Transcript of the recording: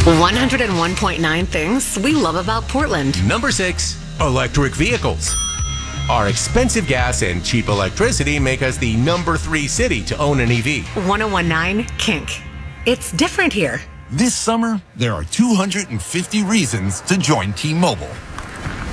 101.9 things we love about Portland. Number 6, electric vehicles. Our expensive gas and cheap electricity make us the number 3 city to own an EV. 101.9 Kink. It's different here. This summer, there are 250 reasons to join T-Mobile.